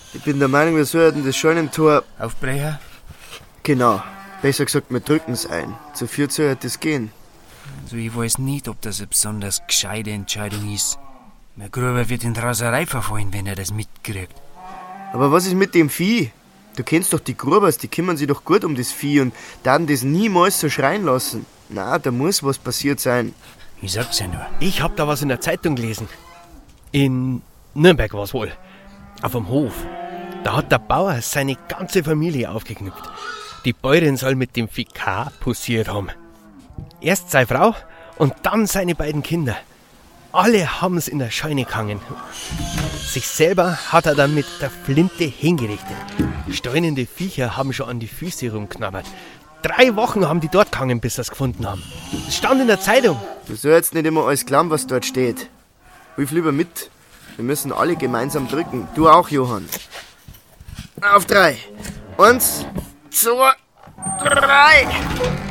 Ich bin der Meinung, wir sollten das Scheunentor aufbrechen. Genau. Besser gesagt, wir drücken's ein. Zu viel sollte das gehen. Also ich weiß nicht, ob das eine besonders gescheite Entscheidung ist. Mein Gruber wird in die Raserei verfallen, wenn er das mitkriegt. Aber was ist mit dem Vieh? Du kennst doch die Grubers, die kümmern sich doch gut um das Vieh und dann das niemals so schreien lassen. Na, da muss was passiert sein. Ich sag's ja nur. Ich hab da was in der Zeitung gelesen. In Nürnberg war's wohl. Auf dem Hof. Da hat der Bauer seine ganze Familie aufgeknüpft. Die Bäuerin soll mit dem Vikar posiert haben. Erst seine Frau und dann seine beiden Kinder. Alle haben's in der Scheune gehangen. Sich selber hat er dann mit der Flinte hingerichtet. Steunende Viecher haben schon an die Füße rumknabbert. 3 Wochen haben die dort gehangen, bis sie es gefunden haben. Es stand in der Zeitung. Du sollst nicht immer alles glauben, was dort steht. Hilf lieber mit. Wir müssen alle gemeinsam drücken. Du auch, Johann. Auf 3. 1, 2, 3.